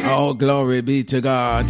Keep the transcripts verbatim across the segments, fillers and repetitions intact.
All glory be to God.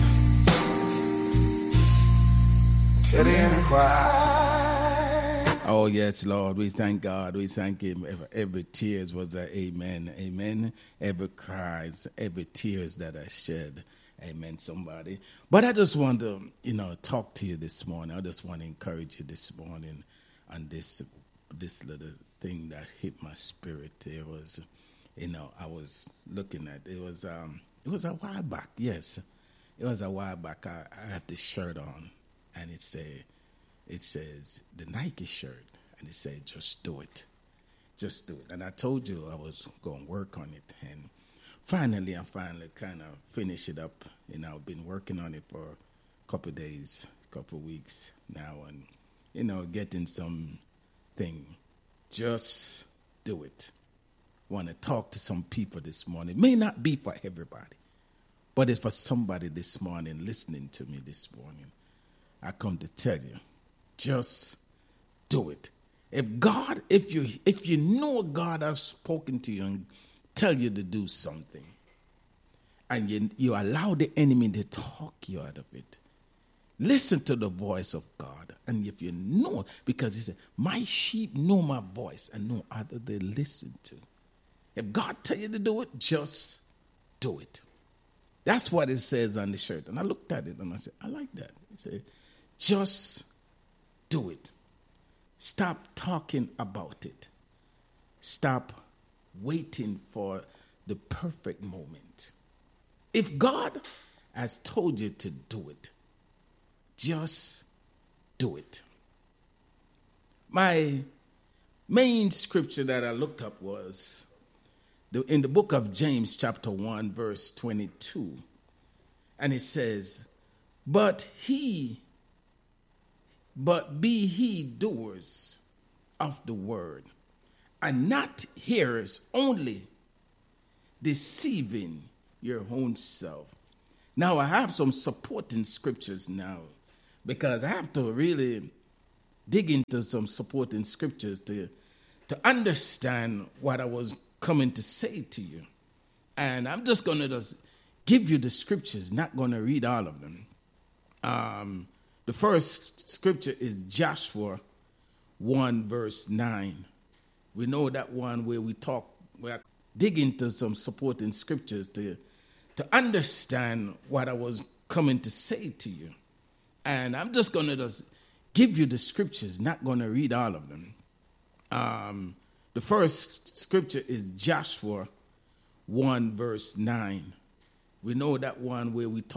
Oh, yes, Lord. We thank God. We thank Him. Every, every tears was a amen. Amen. Every cries, every tears that I shed. Amen, somebody. But I just want to, you know, talk to you this morning. I just want to encourage you this morning on this, this little thing that hit my spirit. It was, you know, I was looking at, it was, um, it was a while back. Yes, it was a while back. I, I have this shirt on, and it say, it says the Nike shirt, and it said, "Just do it, just do it." And I told you I was going to work on it, and finally, I finally kind of finished it up. You know, I've been working on it for a couple of days, a couple of weeks now, and you know, getting some thing. Just do it. Want to talk to some people this morning. May not be for everybody, but it's for somebody this morning listening to me this morning. I come to tell you, just do it. If God, if you if you know God has spoken to you and tell you to do something, and you, you allow the enemy to talk you out of it, listen to the voice of God. And if you know, because he said, "My sheep know my voice and no other they listen to." If God tell you to do it, just do it. That's what it says on the shirt. And I looked at it and I said, I like that. It said, just do it. Stop talking about it. Stop waiting for the perfect moment. If God has told you to do it, just do it. My main scripture that I looked up was in the book of James, chapter one, verse twenty-two. And it says, But he, but be he doers of the word, and not hearers only, deceiving your own self. Now, I have some supporting scriptures now, because I have to really dig into some supporting scriptures to, to understand what I was coming to say to you. And I'm just going to just give you the scriptures, not going to read all of them. Um, the first scripture is Joshua one, verse nine. We know that one where we talk, where I dig into some supporting scriptures to, to understand what I was coming to say to you. And I'm just going to just give you the scriptures, not going to read all of them. Um, the first scripture is Joshua one, verse nine. We know that one where we talk.